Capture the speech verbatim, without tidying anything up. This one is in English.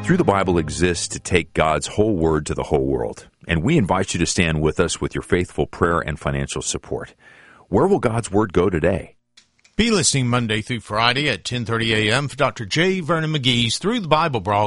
Through the Bible exists to take God's whole word to the whole world, and we invite you to stand with us with your faithful prayer and financial support. Where will God's word go today? Be listening Monday through Friday at ten thirty a.m. for Doctor J. Vernon McGee's Through the Bible broadcast.